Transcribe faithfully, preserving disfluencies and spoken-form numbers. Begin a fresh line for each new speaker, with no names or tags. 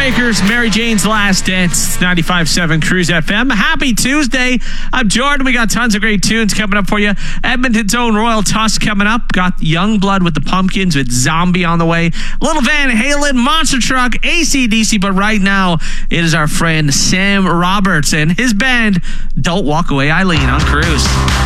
Heartbreakers, Mary Jane's Last Dance, ninety-five point seven Cruise F M. Happy Tuesday. I'm Jordan. We got tons of great tunes coming up for you. Edmonton's own Royal Tusk coming up. Got Youngblood with the Pumpkins with Zombie on the way. Little Van Halen, Monster Truck, A C D C. But right now, it is our friend Sam Roberts and his band, Don't Walk Away Eileen on Cruise.